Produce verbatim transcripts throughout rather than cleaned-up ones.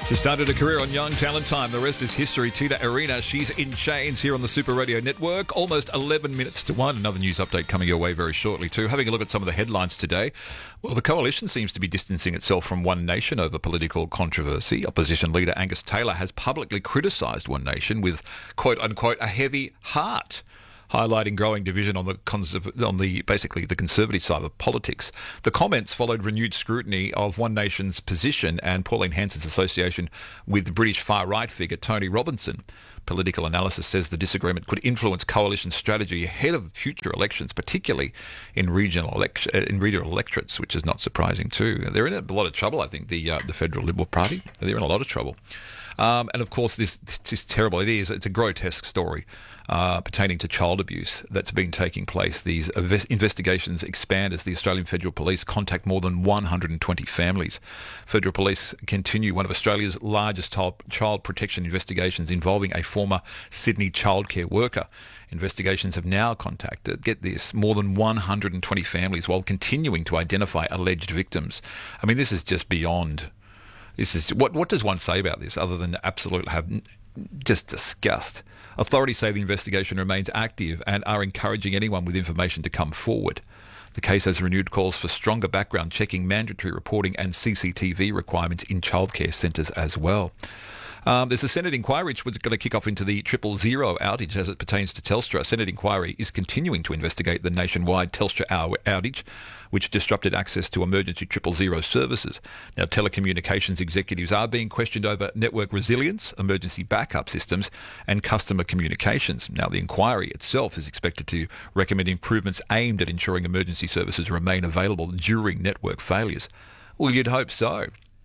She started a career on Young Talent Time. The rest is history. Tina Arena, she's in chains here on the Super Radio Network. Almost eleven minutes to one. Another news update coming your way very shortly too. Having a look at some of the headlines today. Well, the coalition seems to be distancing itself from One Nation over political controversy. Opposition leader Angus Taylor has publicly criticised One Nation with, quote unquote, a heavy heart, highlighting growing division on the conserv- on the basically the conservative side of politics. The comments followed renewed scrutiny of One Nation's position and Pauline Hanson's association with the British far-right figure Tony Robinson. Political analysis says the disagreement could influence coalition strategy ahead of future elections, particularly in regional elect- in regional electorates, which is not surprising too. They're in a lot of trouble, I think, the uh, the Federal Liberal Party. They're in a lot of trouble. Um, and of course, this, this is terrible. It is. It's a grotesque story uh, pertaining to child abuse that's been taking place. These investigations expand as the Australian Federal Police contact more than one hundred twenty families. Federal Police continue one of Australia's largest child, child protection investigations involving a former Sydney childcare worker. Investigations have now contacted, get this, more than one hundred twenty families while continuing to identify alleged victims. I mean, this is just beyond... This is what. What does one say about this, other than absolute have just disgust? Authorities say the investigation remains active and are encouraging anyone with information to come forward. The case has renewed calls for stronger background checking, mandatory reporting, and C C T V requirements in childcare centres as well. Um, there's a Senate inquiry which was going to kick off into the triple zero outage as it pertains to Telstra. A Senate inquiry is continuing to investigate the nationwide Telstra outage, which disrupted access to emergency triple zero services. Now, telecommunications executives are being questioned over network resilience, emergency backup systems, and customer communications. Now, the inquiry itself is expected to recommend improvements aimed at ensuring emergency services remain available during network failures. Well, you'd hope so.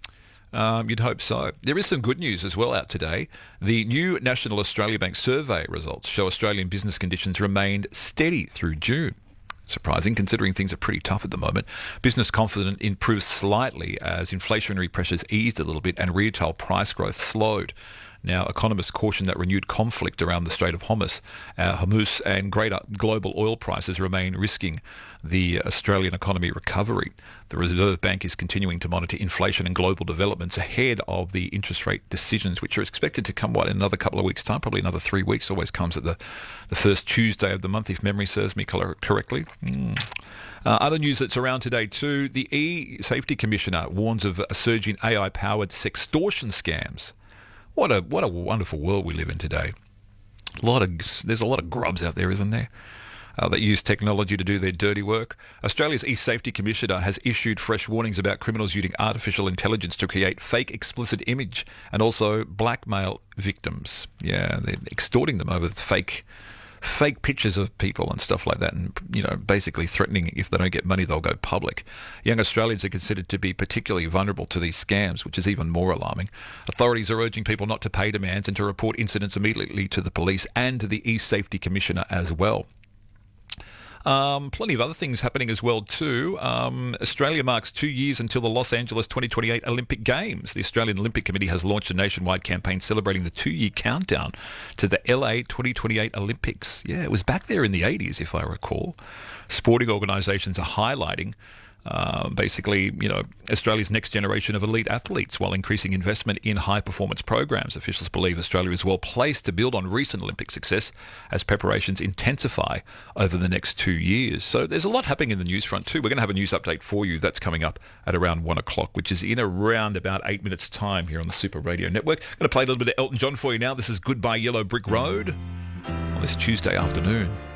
Um, you'd hope so. There is some good news as well out today. The new National Australia Bank survey results show Australian business conditions remained steady through June. Surprising, considering things are pretty tough at the moment. Business confidence improved slightly as inflationary pressures eased a little bit and retail price growth slowed. Now, economists caution that renewed conflict around the Strait of Hormuz, uh, Hormuz and greater global oil prices remain risking the Australian economy recovery. The Reserve Bank is continuing to monitor inflation and global developments ahead of the interest rate decisions, which are expected to come, what, in another couple of weeks' time, probably another three weeks. Always comes at the, the first Tuesday of the month, if memory serves me correctly. Mm. Uh, other news that's around today too, the E-Safety Commissioner warns of a surge in A I-powered sextortion scams. What a what a wonderful world we live in today. A lot of there's a lot of grubs out there, isn't there? Uh, that use technology to do their dirty work. Australia's E-Safety Commissioner has issued fresh warnings about criminals using artificial intelligence to create fake explicit image and also blackmail victims. Yeah, they're extorting them over fake fake pictures of people and stuff like that, and, you know, basically threatening if they don't get money, they'll go public. Young Australians are considered to be particularly vulnerable to these scams, which is even more alarming. Authorities are urging people not to pay demands and to report incidents immediately to the police and to the E-Safety Commissioner as well. Um, plenty of other things happening as well too. Um, Australia marks two years until the Los Angeles twenty twenty-eight Olympic Games. The Australian Olympic Committee has launched a nationwide campaign celebrating the two-year countdown to the L A twenty twenty-eight Olympics. Yeah, it was back there in the eighties, if I recall. Sporting organisations are highlighting Uh, basically, you know, Australia's next generation of elite athletes while increasing investment in high-performance programs. Officials believe Australia is well placed to build on recent Olympic success as preparations intensify over the next two years. So there's a lot happening in the news front too. We're going to have a news update for you that's coming up at around one o'clock, which is in around about eight minutes' time here on the Super Radio Network. I'm going to play a little bit of Elton John for you now. This is Goodbye Yellow Brick Road on this Tuesday afternoon.